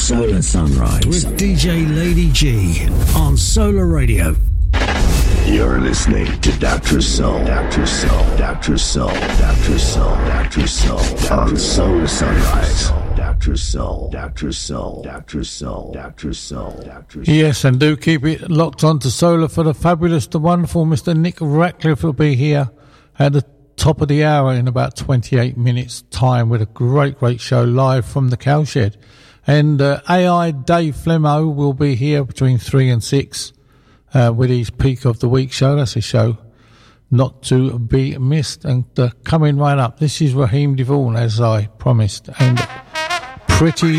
Solar Sunrise with DJ Lady G on Solar Radio. You're listening to Dr. Soul, Dr. Soul, Dr. Soul, Dr. Soul, Dr. Soul, on Solar Sunrise. Dr. Soul, Dr. Soul, Dr. Soul, Dr. Soul, Dr. Soul. Yes, and do keep it locked on to Solar for the fabulous, the wonderful Mr. Nick Ratcliffe will be here at the top of the hour in about 28 minutes time with a great show live from the Cowshed. And AI Dave Flemo will be here between 3 and 6 with his Peak of the Week show. That's a show not to be missed. And coming right up, this is Raheem Devon, as I promised, and Pretty